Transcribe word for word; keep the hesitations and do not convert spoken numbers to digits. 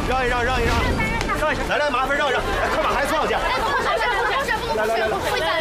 让一让，让一让，让一下，来来，麻烦让一让，来，快把孩子送上去。哎，不口水，不口水，不口水，来来来来，会在。